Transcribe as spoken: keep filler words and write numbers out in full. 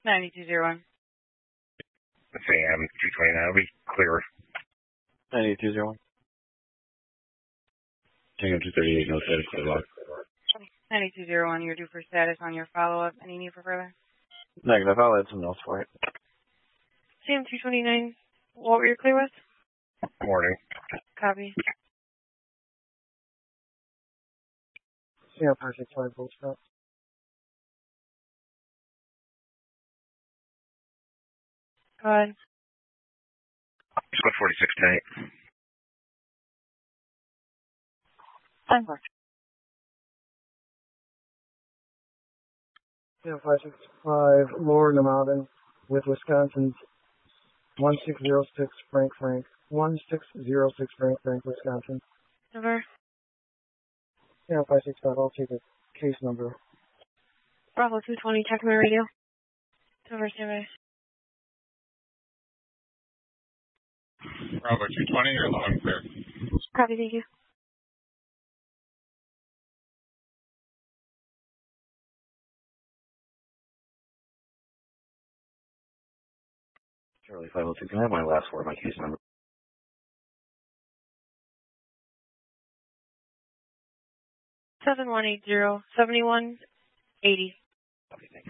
ninety-two zero one. Sam, two twenty-nine, we clear. ninety-two zero one. Tango two thirty-eight, no status, clear log. ninety-two zero one, you're due for status on your follow-up. Any need for further? Negative, I'll add some notes for it. Sam, two twenty-nine, what were you clear with? Morning. Copy. Sam, five six five, full stop. Go ahead. Squad forty-six ten. Time clock. Sam, five six five, Lower Nemaden with Wisconsin's one six zero six Frank Frank. one six zero six Frank Frank, Wisconsin. Over. Sam, five six five, I'll take a case number. Bravo two twenty, check my radio. Over, standby. Bravo two twenty, you're low and clear. Copy, thank you. Charlie five oh two, can I have my last four of my case number? seven one eight zero, seven one eight zero. Okay, thank you.